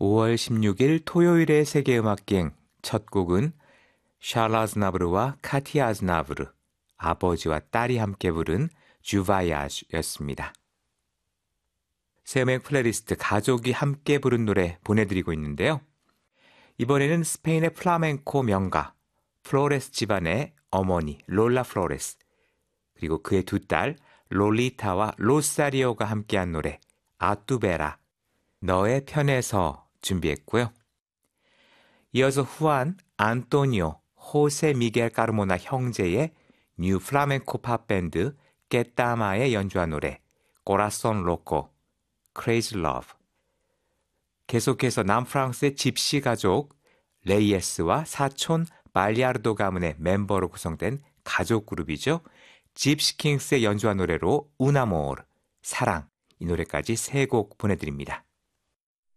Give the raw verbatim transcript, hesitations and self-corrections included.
오월 십육일 토요일의 세계음악기행 첫 곡은 샬 아즈나브르와 카티 아즈나브르, 아버지와 딸이 함께 부른 주바야즈였습니다. 세음의 플레이리스트 가족이 함께 부른 노래 보내드리고 있는데요. 이번에는 스페인의 플라멩코 명가 플로레스 집안의 어머니 롤라 플로레스, 그리고 그의 두 딸 롤리타와 로사리오가 함께한 노래 아뚜베라, 너의 편에서 준비했고요. 이어서 후안 안토니오 호세 미겔 까르모나 형제의 뉴 플라멩코 팝밴드 깨따마의 연주한 노래 코라손 로코, 크레이지 러브. 계속해서 남프랑스의 집시 가족 레이에스와 사촌 발리아르도 가문의 멤버로 구성된 가족 그룹이죠. 집시킹스의 연주한 노래로 우나모르, 사랑, 이 노래까지 세 곡 보내드립니다.